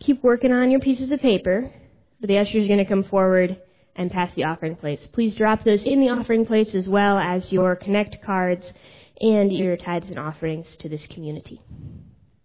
keep working on your pieces of paper. The usher is going to come forward and pass the offering plates. Please drop those in the offering plates as well as your Connect cards and your tithes and offerings to this community.